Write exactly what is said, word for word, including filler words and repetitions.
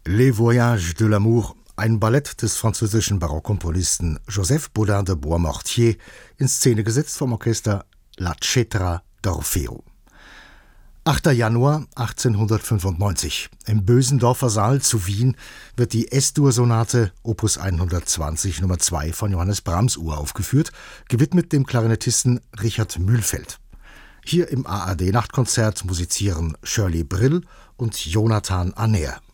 Les Voyages de l'amour, ein Ballett des französischen Barockkomponisten Joseph Bodin de Boismortier, in Szene gesetzt vom Orchester La Cetra d'Orfeo. achter Januar achtzehnhundertfünfundneunzig. Im Bösendorfer Saal zu Wien wird die S-Dur-Sonate Opus hundertzwanzig Nummer zwei von Johannes Brahms uraufgeführt, gewidmet dem Klarinettisten Richard Mühlfeld. Hier im A R D-Nachtkonzert musizieren Shirley Brill und Jonathan Aner.